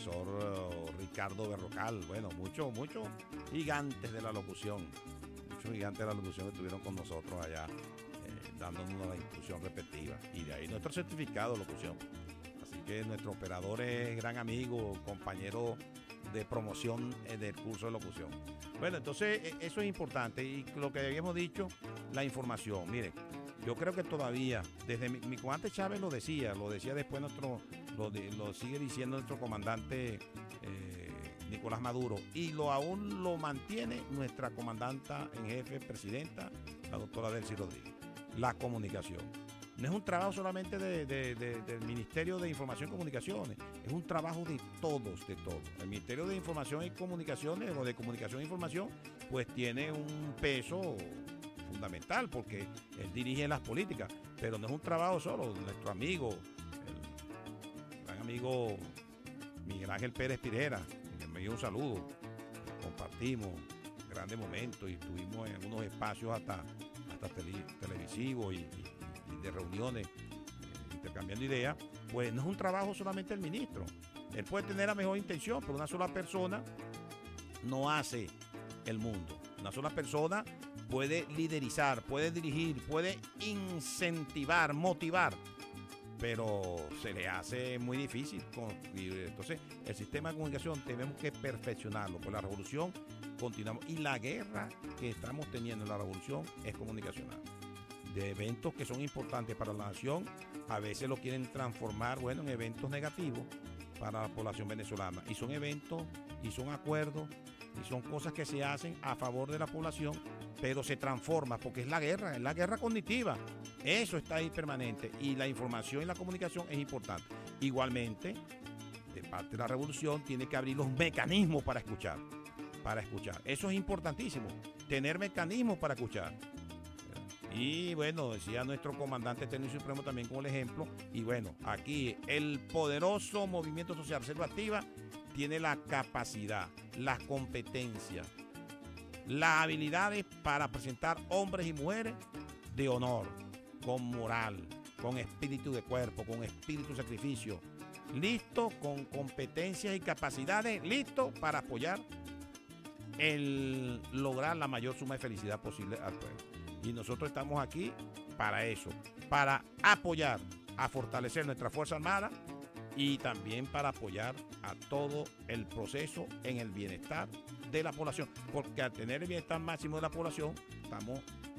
profesor Ricardo Berrocal, bueno, muchos gigantes de la locución, muchos gigantes de la locución que estuvieron con nosotros allá, dándonos la instrucción respectiva, y de ahí nuestro certificado de locución. Así que nuestro operador es gran amigo, compañero de promoción del curso de locución. Bueno, entonces eso es importante, y lo que habíamos dicho, la información. Miren, yo creo que todavía, desde mi comandante Chávez lo decía después lo sigue diciendo nuestro comandante Nicolás Maduro, y aún lo mantiene nuestra comandanta en jefe, presidenta, la doctora Delcy Rodríguez. La comunicación. No es un trabajo solamente del Ministerio de Información y Comunicaciones, es un trabajo de todos. El Ministerio de Información y Comunicaciones, o de Comunicación e Información, pues tiene un peso fundamental porque él dirige las políticas, pero no es un trabajo solo. Nuestro amigo, el gran amigo Miguel Ángel Pérez Pirera, que me dio un saludo, compartimos grandes momentos y estuvimos en algunos espacios hasta televisivos y de reuniones, intercambiando ideas. Pues no es un trabajo solamente del ministro. Él puede tener la mejor intención, pero una sola persona no hace el mundo. Una sola persona puede liderizar, puede dirigir, puede incentivar, motivar, pero se le hace muy difícil. Entonces, el sistema de comunicación tenemos que perfeccionarlo, porque la revolución continuamos, y la guerra que estamos teniendo en la revolución es comunicacional. De eventos que son importantes para la nación, a veces lo quieren transformar, en eventos negativos para la población venezolana. Y son eventos, y son acuerdos, y son cosas que se hacen a favor de la población, pero se transforma, porque es la guerra cognitiva. Eso está ahí permanente, y la información y la comunicación es importante. Igualmente, de parte de la revolución, tiene que abrir los mecanismos para escuchar. Eso es importantísimo, tener mecanismos para escuchar. Y bueno, decía nuestro comandante técnico supremo también como el ejemplo. Y bueno, aquí el poderoso movimiento social Reserva Activa tiene la capacidad, las competencias, las habilidades para presentar hombres y mujeres de honor, con moral, con espíritu de cuerpo, con espíritu de sacrificio, listos, con competencias y capacidades, listos para apoyar el lograr la mayor suma de felicidad posible al pueblo. Y nosotros estamos aquí para eso, para apoyar, a fortalecer nuestra Fuerza Armada, y también para apoyar a todo el proceso en el bienestar de la población, porque al tener el bienestar máximo de la población, estamos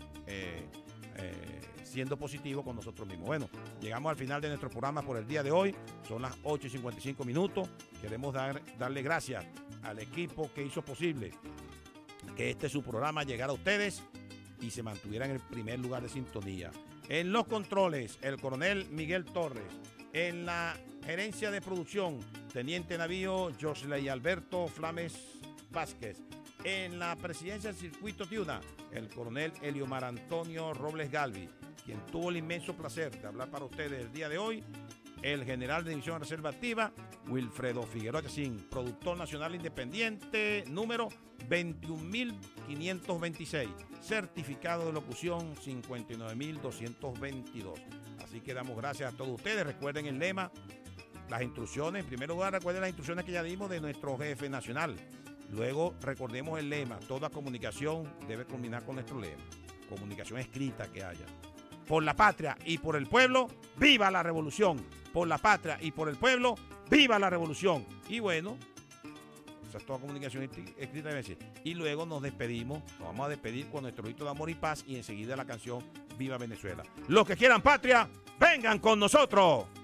siendo positivos con nosotros mismos. Bueno, llegamos al final de nuestro programa por el día de hoy, son las 8:55. Queremos darle gracias al equipo que hizo posible que este su programa llegara a ustedes y se mantuviera en el primer lugar de sintonía. En los controles, el coronel Miguel Torres. En la gerencia de producción, teniente navío Josley Alberto Flames Vázquez. En la presidencia del circuito Tiuna, el coronel Eliomar Antonio Robles Galvi, quien tuvo el inmenso placer de hablar para ustedes el día de hoy, el general de división de Reserva Activa, Wilfredo Figueroa Chacín, productor nacional independiente número 21.526, certificado de locución 59.222. Así que damos gracias a todos ustedes. Recuerden el lema, las instrucciones. En primer lugar, recuerden las instrucciones que ya dimos de nuestro jefe nacional. Luego, recordemos el lema, toda comunicación debe culminar con nuestro lema. Comunicación escrita que haya. Por la patria y por el pueblo, ¡viva la revolución! Por la patria y por el pueblo, ¡viva la revolución! Y bueno, esa es toda comunicación escrita debe ser. Y luego nos despedimos, nos vamos a despedir con nuestro grito de amor y paz, y enseguida la canción Viva Venezuela. Los que quieran patria, vengan con nosotros.